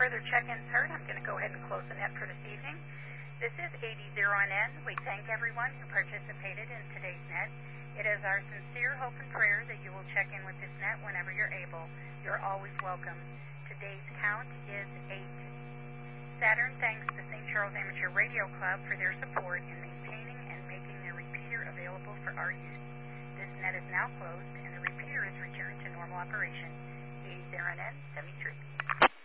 further check-ins heard, I'm going to go ahead and close the net for this evening. This is 80-0NN. We thank everyone who participated in today's net. It is our sincere hope and prayer that you will check in with this net whenever you're able. You're always welcome. Today's count is 8. Saturn thanks the St. Charles Amateur Radio Club for their support in maintaining and making their repeater available for our use. This net is now closed, and the repeater is returned to normal operation. 80-0NN, 73.